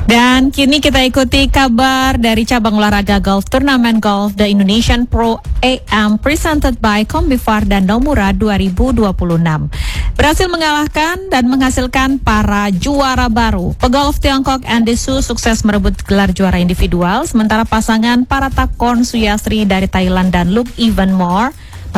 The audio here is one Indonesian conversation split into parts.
Dan kini kita ikuti kabar dari cabang olahraga golf turnamen golf The Indonesian Pro AM presented by Kombifar dan Nomura 2026. Berhasil mengalahkan dan menghasilkan para juara baru. Pegolf Tiongkok Andy Su sukses merebut gelar juara individual, sementara pasangan Paratakon Suyasri dari Thailand dan Luke Evanmore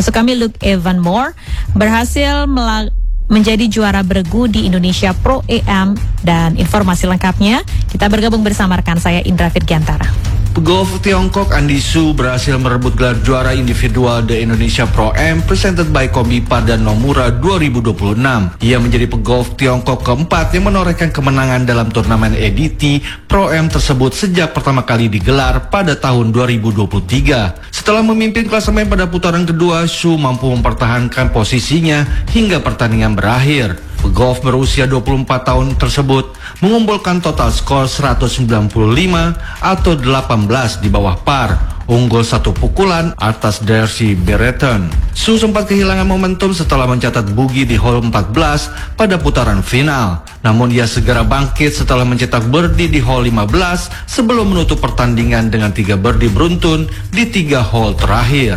berhasil menjadi juara bergu di Indonesia Pro AM. Dan informasi lengkapnya kita bergabung bersama rekan saya Indra Firgiantara. Pegolf Tiongkok Andy Su berhasil merebut gelar juara individual The Indonesia Pro Am presented by Kombifar dan Nomura 2026. Ia menjadi pegolf Tiongkok keempat yang menorehkan kemenangan dalam turnamen EDT Pro Am tersebut sejak pertama kali digelar pada tahun 2023. Setelah memimpin klasemen pada putaran kedua, Su mampu mempertahankan posisinya hingga pertandingan berakhir. Pegolf berusia 24 tahun tersebut mengumpulkan total skor 195 atau 18 di bawah par, unggul satu pukulan atas Darcy Brereton. Su sempat kehilangan momentum setelah mencatat bogey di hole 14 pada putaran final. Namun ia segera bangkit setelah mencetak birdie di hole 15 sebelum menutup pertandingan dengan 3 birdie beruntun di 3 hole terakhir.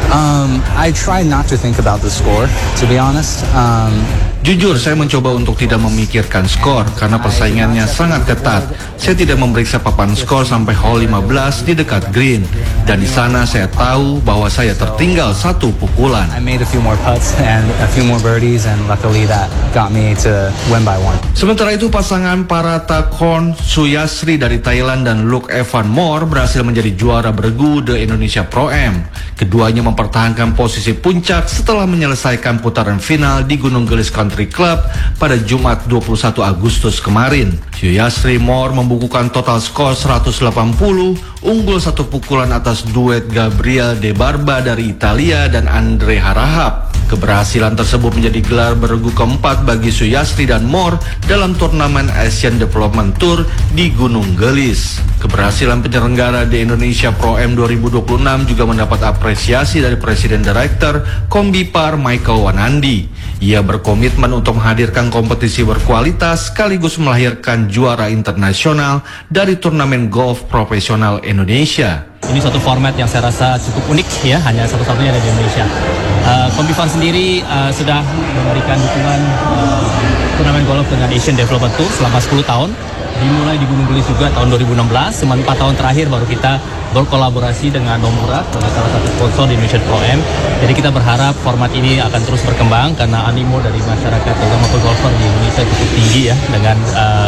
I try not to think about the score, to be honest. Jujur, saya mencoba untuk tidak memikirkan skor karena persaingannya sangat ketat. Saya tidak memeriksa papan skor sampai hole 15 di dekat green, dan di sana saya tahu bahwa saya tertinggal satu pukulan. I made a few more putts and a few more birdies, and luckily that got me to win by 1. Sementara itu, pasangan Paratakon Suyasri dari Thailand dan Luke Evanmore berhasil menjadi juara bergu The Indonesia Pro Am. Keduanya mempertahankan posisi puncak setelah menyelesaikan putaran final di Gunung Gelis Country Club pada Jumat 21 Agustus kemarin. Suyasri Moore membukukan total skor 180, unggul satu pukulan atas duet Gabriel De Barba dari Italia dan Andre Harahap. Keberhasilan tersebut menjadi gelar bergu keempat bagi Suyasri dan Moore dalam turnamen Asian Development Tour di Gunung Gelis. Keberhasilan penyelenggara di Indonesia Pro Am 2026 juga mendapat apresiasi dari Presiden Direktur Kombifar Michael Wanandi. Ia berkomitmen untuk menghadirkan kompetisi berkualitas sekaligus melahirkan juara internasional dari turnamen golf profesional Indonesia. Ini suatu format yang saya rasa cukup unik ya, hanya satu-satunya ada di Indonesia. Kombifar sendiri sudah memberikan dukungan turnamen golf dengan Asian Development Tour selama 10 tahun. Dimulai di Gunung Gelis juga tahun 2016, cuma 4 tahun terakhir baru kita berkolaborasi dengan Nomura sebagai salah satu sponsor di Indonesia Pro Am. Jadi kita berharap format ini akan terus berkembang karena animo dari masyarakat terutama pegolfer di Indonesia cukup tinggi ya, dengan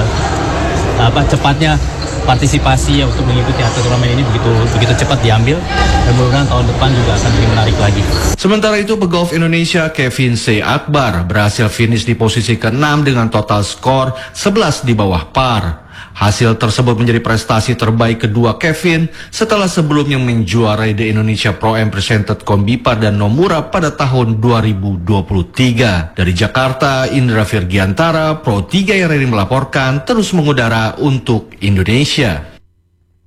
cepatnya partisipasi untuk mengikuti turnamen ini begitu cepat diambil, dan mudah-mudahan tahun depan juga akan lebih menarik lagi. Sementara itu, pegolf Indonesia Kevin C. Akbar berhasil finish di posisi ke-6 dengan total skor 11 di bawah par. Hasil tersebut menjadi prestasi terbaik kedua Kevin setelah sebelumnya menjuarai The Indonesia Pro Am presented Kombifar dan Nomura pada tahun 2023. Dari Jakarta, Indra Firgiantara, Pro 3 RRI melaporkan terus mengudara untuk Indonesia.